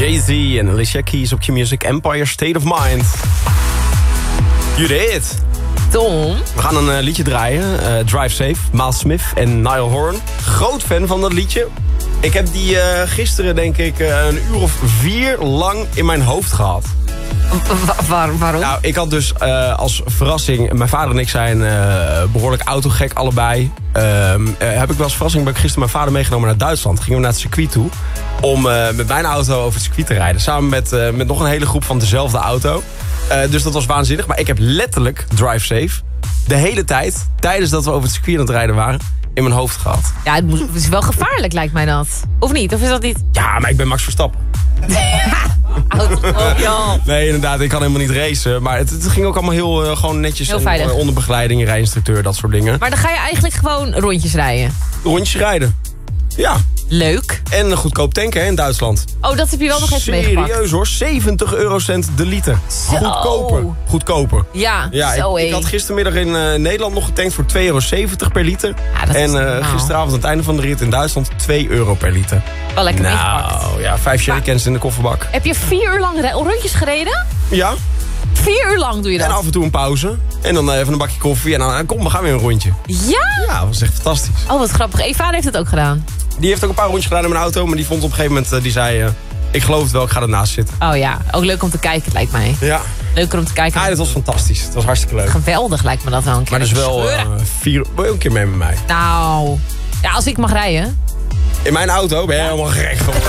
Jay-Z en Alicia Keys op Q-Music, Empire State of Mind. Judith. Tom. We gaan een liedje draaien. Drive Safe, Miles Smith en Niall Horan. Groot fan van dat liedje. Ik heb die gisteren denk ik een uur of 4 lang in mijn hoofd gehad. Waarom? Nou, ik had dus als verrassing... Mijn vader en ik zijn behoorlijk autogek allebei. Heb ik wel als verrassing... ben ik gisteren mijn vader meegenomen naar Duitsland. Gingen we naar het circuit toe. Om met mijn auto over het circuit te rijden. Samen met nog een hele groep van dezelfde auto. Dus dat was waanzinnig. Maar ik heb letterlijk Drive Safe de hele tijd... tijdens dat we over het circuit aan het rijden waren... in mijn hoofd gehad. Ja, het is wel gevaarlijk, lijkt mij dat. Of niet? Of is dat niet? Ja, maar ik ben Max Verstappen. Nee, inderdaad, ik kan helemaal niet racen. Maar het ging ook allemaal heel gewoon netjes. Heel veilig. Onder begeleiding, rijinstructeur, dat soort dingen. Maar dan ga je eigenlijk gewoon rondjes rijden. Rondjes rijden. Ja. Leuk. En goedkoop tanken hè, in Duitsland. Oh, dat heb je wel nog even meegepakt. Serieus hoor, 70 eurocent de liter. Goedkoper. Ja, zo ik had gistermiddag in Nederland nog getankt voor 2,70 euro per liter. Ja, dat is en gisteravond aan het einde van de rit in Duitsland 2 euro per liter. Wel lekker meegepakt. Nou ja, 5 jerrycans in de kofferbak. Heb je 4 uur lang rondjes gereden? Ja. 4 uur lang doe je dat? En af en toe een pauze. En dan even een bakje koffie. En dan kom, we gaan weer een rondje. Ja? Ja, dat was echt fantastisch. Oh, wat grappig. Eva heeft het ook gedaan. Die heeft ook een paar rondjes gedaan in mijn auto. Maar die vond op een gegeven moment, die zei... ik geloof het wel, ik ga ernaast zitten. Oh ja, ook leuk om te kijken, lijkt mij. Ja. Leuker om te kijken. Ja, dat was fantastisch. Het was hartstikke leuk. Geweldig lijkt me dat wel een keer. Maar dus wel 4... Wil je een keer mee met mij? Nou, ja, als ik mag rijden. In mijn auto ben je helemaal gek geworden.